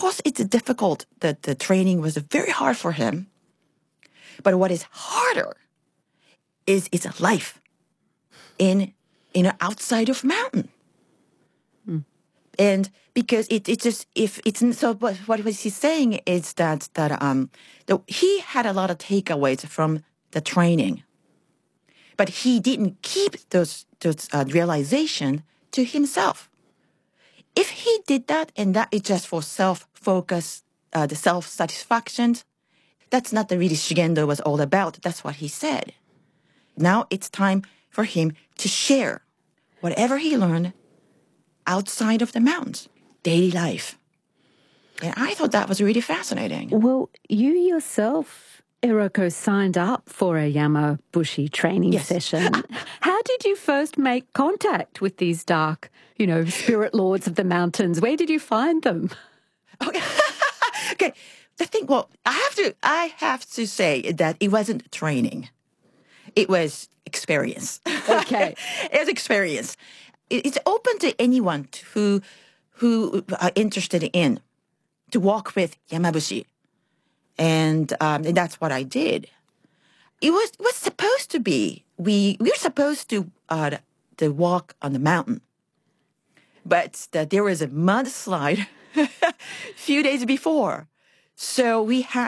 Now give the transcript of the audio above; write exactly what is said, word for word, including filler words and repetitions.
course, it's difficult. The, the training was very hard for him. But what is harder is it's a life in, in an outside of mountain. Mm. And because it, it just, if it's, so what, what he's saying is that, that um, the, he had a lot of takeaways from the training. But he didn't keep those, those uh, realization to himself. If he did that, and that is just for self-focus, uh, the self-satisfaction, that's not the really Shugendo was all about. That's what he said. Now it's time for him to share whatever he learned outside of the mountains, daily life. And I thought that was really fascinating. Well, you yourself, Hiroko, signed up for a Yamabushi training Yes. session. How did you first make contact with these dark, you know, spirit lords of the mountains? Where did you find them? Okay. Okay. The thing, well, I have to, I have to say that it wasn't training. It was experience. Okay. It was experience. It, it's open to anyone who, who are interested in to walk with Yamabushi. And, um, and that's what I did. It was, it was supposed to be, we, we were supposed to, uh, to walk on the mountain. But the, there was a mudslide a few days before. So we had